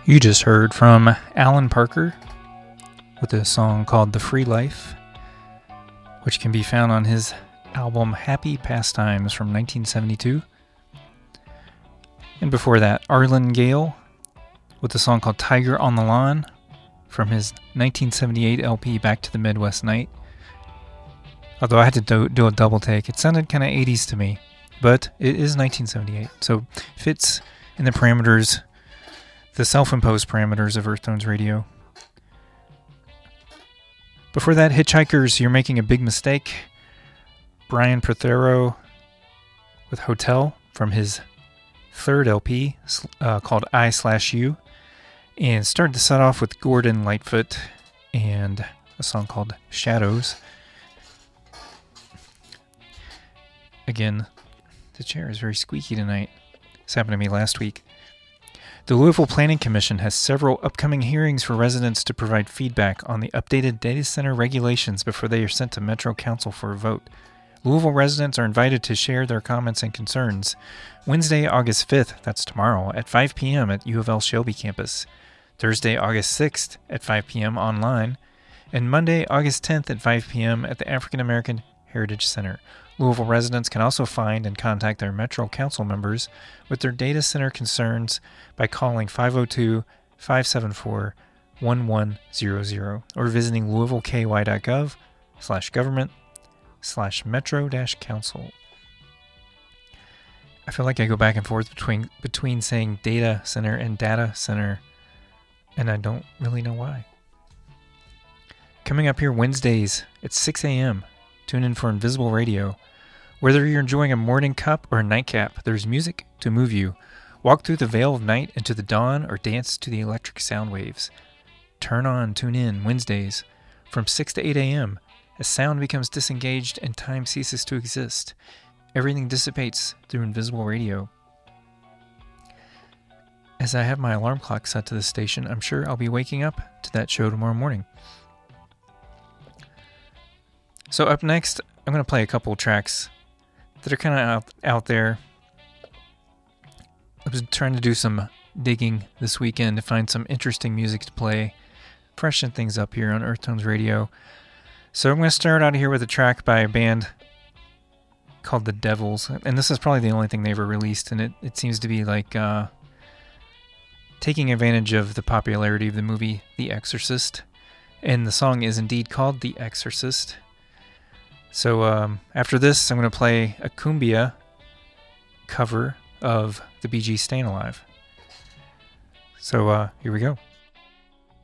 You just heard from Alan Parker with a song called The Free Life, which can be found on his album Happy Pastimes from 1972. And before that, Arlen Gale with a song called Tiger on the Lawn from his 1978 LP Back to the Midwest Night. Although I had to do a double take, it sounded kind of 80s to me, but it is 1978, so fits in the parameters, the self-imposed parameters of Earth Tones Radio. Before that, Hitchhikers, You're Making a Big Mistake. Brian Prothero with Hotel from his third LP called I/U. And started the set off with Gordon Lightfoot and a song called Shadows. Again, the chair is very squeaky tonight. This happened to me last week. The Louisville Planning Commission has several upcoming hearings for residents to provide feedback on the updated data center regulations before they are sent to Metro Council for a vote. Louisville residents are invited to share their comments and concerns Wednesday, August 5th, that's tomorrow, at 5 p.m. at U of L Shelby campus, Thursday, August 6th at 5 p.m. online, and Monday, August 10th at 5 p.m. at the African American Heritage Center. Louisville residents can also find and contact their Metro Council members with their data center concerns by calling 502-574-1100 or visiting louisvilleky.gov/government/metro-council. I feel like I go back and forth between saying data center and data center, and I don't really know why. Coming up here Wednesdays at 6 a.m., tune in for Invisible Radio. Whether you're enjoying a morning cup or a nightcap, there's music to move you. Walk through the veil of night into the dawn or dance to the electric sound waves. Tune in Wednesdays from 6 to 8 a.m. as sound becomes disengaged and time ceases to exist. Everything dissipates through Invisible Radio. As I have my alarm clock set to this station, I'm sure I'll be waking up to that show tomorrow morning. So up next, I'm going to play a couple tracks that are kind of out there. I was trying to do some digging this weekend to find some interesting music to play, freshen things up here on Earth Tones Radio. So I'm going to start out here with a track by a band called The Devils, and this is probably the only thing they ever released, and it seems to be like taking advantage of the popularity of the movie The Exorcist, and the song is indeed called The Exorcist. So after this, I'm going to play a cumbia cover of the Bee Gees' Staying Alive. So here we go.